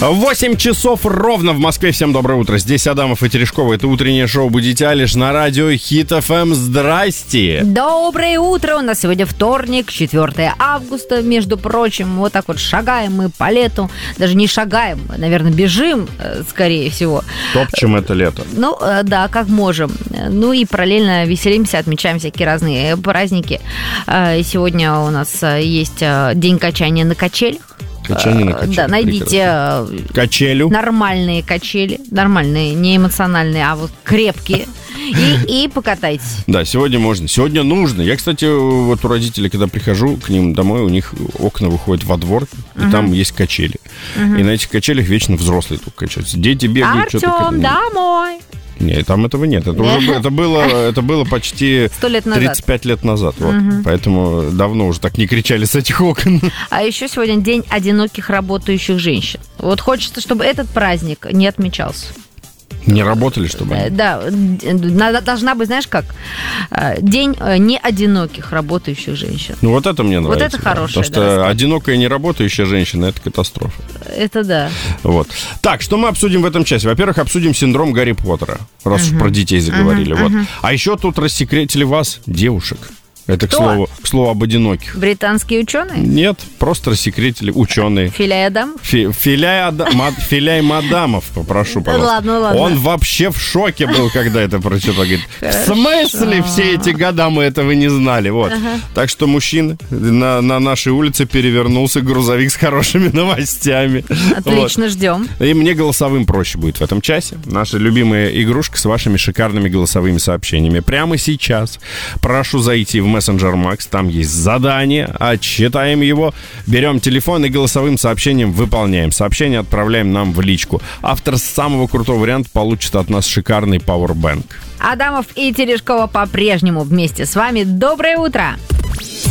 8 часов ровно в Москве. Всем доброе утро. Здесь Адамов и Терешкова. Это утреннее шоу «Будите Алиш» на радио Хит ФМ. Здрасте. Доброе утро. У нас сегодня вторник, 4 августа. Между прочим, вот так вот шагаем мы по лету. Даже не шагаем, наверное, бежим, скорее всего. Топчем это лето. Ну, да, как можем. Ну и параллельно веселимся, отмечаем всякие разные праздники. Сегодня у нас есть день качания на качелях. Качели на качелях. Да, найдите качелю. Нормальные качели. Нормальные, не эмоциональные, а вот крепкие. И покатайтесь. Да, сегодня можно. Сегодня нужно. Я, кстати, вот у родителей, когда прихожу к ним домой, у них окна выходят во двор, и там есть качели. И на этих качелях вечно взрослые только качаются. Дети бегают. Артём, домой. Нет, там этого нет. Это было почти 35 лет назад. Вот. Поэтому давно уже так не кричали с этих окон. А еще сегодня день одиноких работающих женщин. Вот хочется, чтобы этот праздник не отмечался. Не работали, чтобы они? Да, должна быть, знаешь как, день неодиноких работающих женщин. Ну вот это мне нравится. Вот это хорошее. Потому что одинокая неработающая женщина – это катастрофа. Это да. Вот. Так, что мы обсудим в этом часе? Во-первых, обсудим синдром Гарри Поттера, раз уж про детей заговорили. Вот. А еще тут рассекретили вас, девушек. Это к слову об одиноких. Британские ученые? Нет, просто рассекретили ученые. Филяй Адам? Филяй Мадамов, попрошу, пожалуйста. Ладно. Он вообще в шоке был, когда это прочитал. Говорит, в смысле все эти года мы этого не знали? Вот. Так что, мужчины, на нашей улице перевернулся грузовик с хорошими новостями. Отлично, ждем. И мне голосовым проще будет в этом часе. Наша любимая игрушка с вашими шикарными голосовыми сообщениями. Прямо сейчас прошу зайти в мессенджер Макс, там есть задание, отчитаем его, берем телефон и голосовым сообщением выполняем. Сообщение отправляем нам в личку. Автор самого крутого варианта получит от нас шикарный пауэрбэнк. Адамов и Терешкова по-прежнему вместе с вами. Доброе утро!